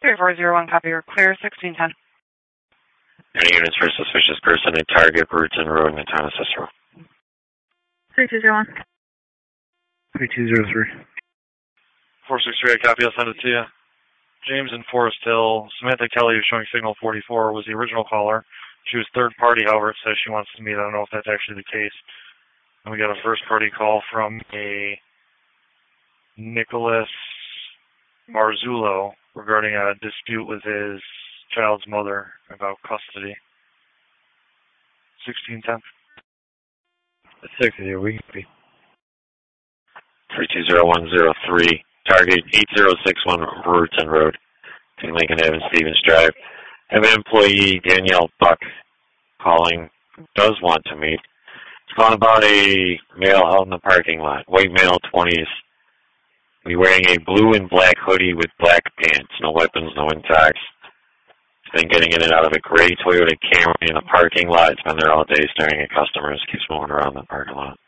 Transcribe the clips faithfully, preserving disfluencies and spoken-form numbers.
three four zero one, copy, you're clear, sixteen ten. Any units for suspicious person at Target, Bruton Road, and Natana Cicero? three two zero one. three two zero three. four six three, I copy, I'll send it to you. James in Forest Hill. Samantha Kelly, who's showing signal forty-four, was the original caller. She was third party, however, it says she wants to meet. I don't know if that's actually the case. And we got a first party call from a Nicholas Marzullo regarding a dispute with his child's mother about custody. sixteen ten. six zero, we can be. three two zero one zero three, Target eight zero six one Bruton Road, between Lincoln Avenue and Stevens Drive. I have an employee, Danielle Buck, calling, does want to meet. It's calling about a male out in the parking lot, white male, twenties. He's wearing a blue and black hoodie with black pants, no weapons, no intox. He's been getting in and out of a gray Toyota Camry in the parking lot. It's been there all day staring at customers, keeps moving around the parking lot.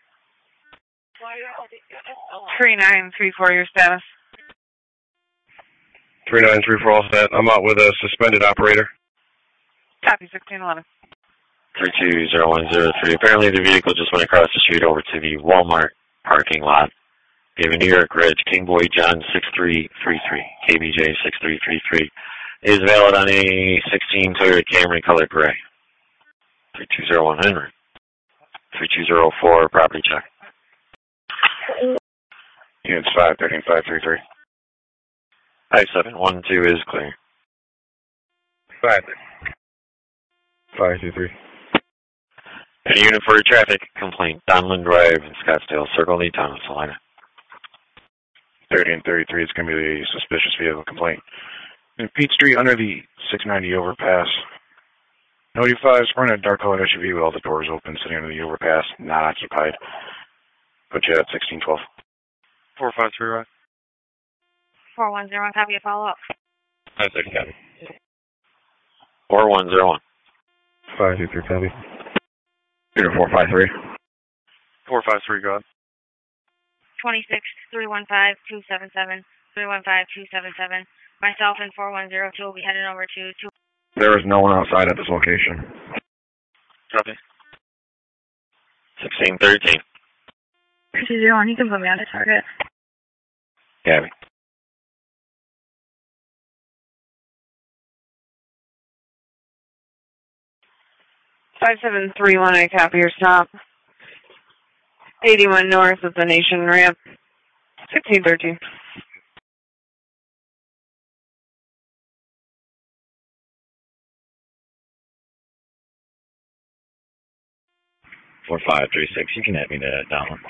three nine three four, your status. three nine three four, all set. I'm out with a suspended operator. Copy, sixteen eleven. three two zero one zero three. Apparently the vehicle just went across the street over to the Walmart parking lot. We have a New York Ridge, King Boy John six three three three, K B J six three three three. It is valid on a sixteen Toyota Camry color gray. three two zero one Henry. three two zero four, property check. Units five thirteen five three three. five seven one two is clear. five five two three. A unit for a traffic complaint, Donlin Drive in Scottsdale, Circle Lee Town, Salina. thirty and thirty-three, it's going to be the suspicious vehicle complaint. In Pete Street, under the six ninety overpass. ninety-five is running a dark colored S U V with all the doors open, sitting under the overpass, not occupied. Put you at sixteen twelve. four five three, right? four one zero one, copy, a follow up. five second copy. four one zero one. five two three, copy. Unit four five three. four five three, go ahead. twenty-six three one five two seven seven, three one five two seven seven. Myself and four one zero two will be heading over to two. There is no one outside at this location. Copy. sixteen thirteen. two zero one, you can put me on the target. Gabby. five seven three one, I copy your stop. eighty-one north of the Nation ramp. sixteen thirteen. four five three six, you can add me to Donlin.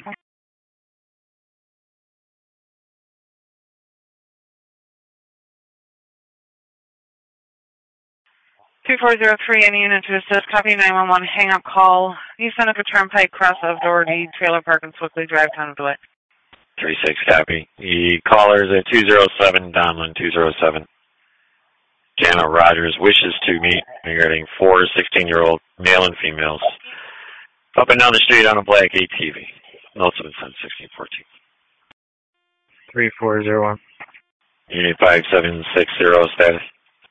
two four zero three, any unit to assist, copy nine one one, hang up call. East Seneca Turnpike, cross of Doherty, Trailer Park, and Swickley Drive, Town of DeWitt. three six, copy. The caller is at two zero seven, Donlin, two zero seven. Jana Rogers wishes to meet regarding four sixteen-year-old male and females up and down the street on a black A T V. Notes have been sent sixteen fourteen. three four zero one. Unit five seven six zero, status.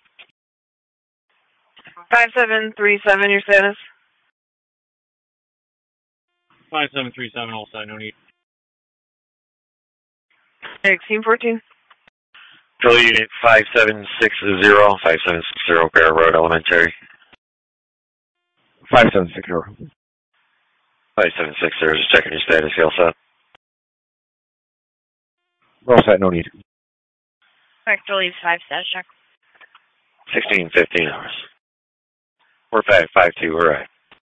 five seven three seven, your status. five seven three seven, all set, no need. sixteen fourteen. Philly Unit five seven six zero, five seven six zero, Bear Road Elementary. five seven six zero. five seven six zero, just checking your status, you all set? We're all set, no need. Vector leaves five, status check. sixteen fifteen hours. four five five two, we're right.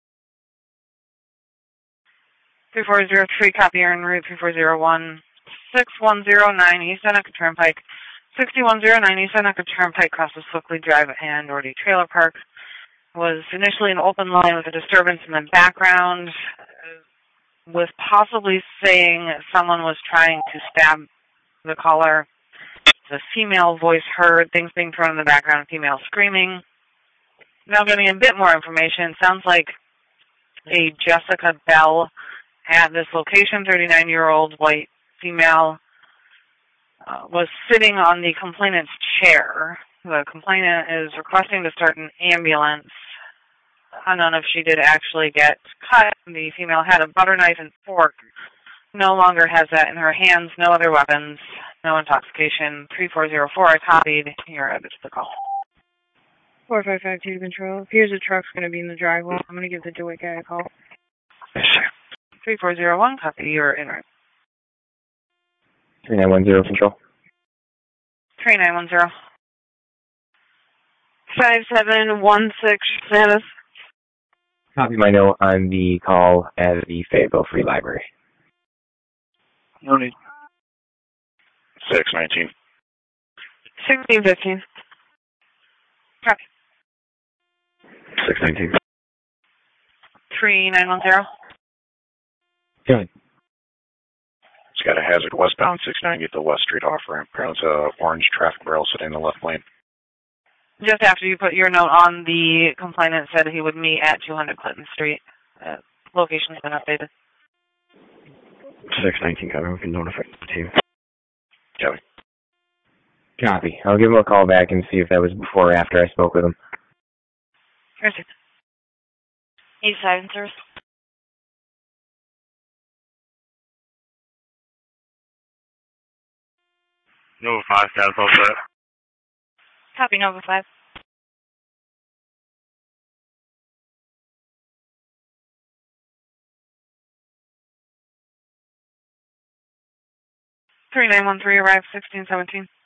three four zero three, copy en route three four zero one, six one zero nine East Seneca Turnpike, sixty-one oh nine East Seneca Turnpike, crosses Swickley Drive and Doherty Trailer Park. Was initially an open line with a disturbance in the background, with possibly saying someone was trying to stab the caller. The female voice heard, things being thrown in the background, female screaming. Now getting a bit more information, sounds like a Jessica Bell at this location, thirty-nine-year-old white female, uh, was sitting on the complainant's chair The complainant is requesting to start an ambulance. Unknown if she did actually get cut. The female had a butter knife and fork. No longer has that in her hands. No other weapons. No intoxication. three four zero four, I copied. You're added to the call. four five five two to control. Appears a truck's going to be in the driveway. I'm going to give the DeWitt guy a call. Yes, sir. three four zero one, copy. You're in right. three nine one zero control. three nine one zero. five seven one six status. Copy my note on the call at the Fayetteville Free Library. No need. six nineteen. sixteen fifteen. Copy. six nineteen. three nine one zero. Good. It's got a hazard westbound six ninety at the West Street off ramp. Apparently, it's a orange traffic barrel sitting in the left lane. Just after you put your note on, the complainant said he would meet at two hundred Clinton Street. Uh, location's been updated. six nineteen, copy. We can notify the team. Copy. Copy. I'll give him a call back and see if that was before or after I spoke with him. Here's it. East side, sirs. Nova five, status all set. Copy, Nova five. three nine one three, arrived sixteen seventeen.